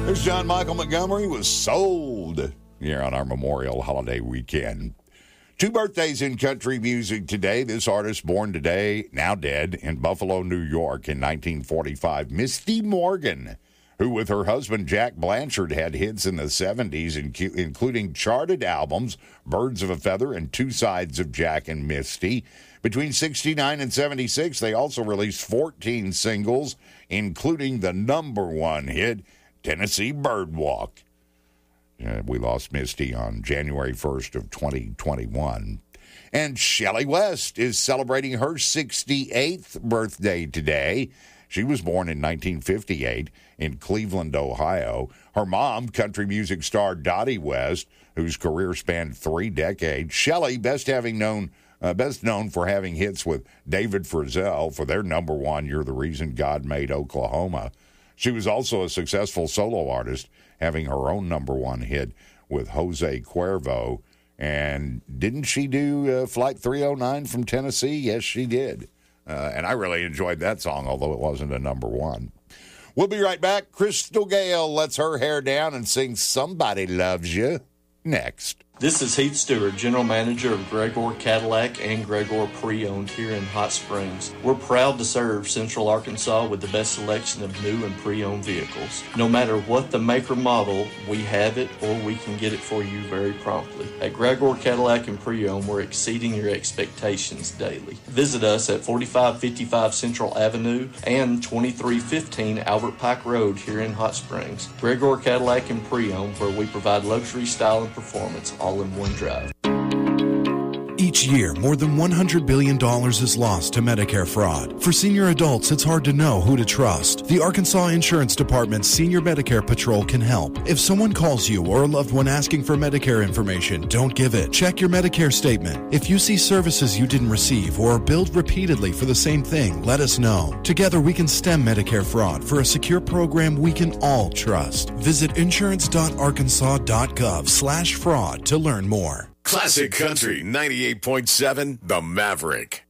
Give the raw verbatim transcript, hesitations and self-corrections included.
There's John Michael Montgomery was sold here on our Memorial Holiday weekend. Two birthdays in country music today. This artist born today, now dead, in Buffalo, New York in nineteen forty-five, Misty Morgan, who with her husband Jack Blanchard had hits in the seventies, including charted albums, Birds of a Feather and Two Sides of Jack and Misty. Between sixty-nine and seventy-six, they also released fourteen singles, including the number one hit, Tennessee Birdwalk. Uh, we lost Misty on January first of twenty twenty-one. And Shelley West is celebrating her sixty-eighth birthday today. She was born in nineteen fifty-eight in Cleveland, Ohio. Her mom, country music star Dottie West, whose career spanned three decades. Shelley, best having known, uh, best known for having hits with David Frizzell for their number one, You're the Reason God Made Oklahoma. She was also a successful solo artist, having her own number one hit with Jose Cuervo. And didn't she do uh, Flight three oh nine from Tennessee? Yes, she did. Uh, and I really enjoyed that song, although it wasn't a number one. We'll be right back. Crystal Gale lets her hair down and sings Somebody Loves You next. This is Heath Stewart, General Manager of Gregor Cadillac and Gregor Pre-Owned here in Hot Springs. We're proud to serve Central Arkansas with the best selection of new and pre-owned vehicles. No matter what the make or model, we have it or we can get it for you very promptly. At Gregor Cadillac and Pre-Owned, we're exceeding your expectations daily. Visit us at forty-five fifty-five Central Avenue and twenty-three fifteen Albert Pike Road here in Hot Springs. Gregor Cadillac and Pre-Owned, where we provide luxury, style, and performance all in one drive. Each year, more than one hundred billion dollars is lost to Medicare fraud. For senior adults, it's hard to know who to trust. The Arkansas Insurance Department's Senior Medicare Patrol can help. If someone calls you or a loved one asking for Medicare information, don't give it. Check your Medicare statement. If you see services you didn't receive or are billed repeatedly for the same thing, let us know. Together, we can stem Medicare fraud for a secure program we can all trust. Visit insurance.arkansas.gov slash fraud to learn more. Classic Country ninety-eight point seven, The Maverick.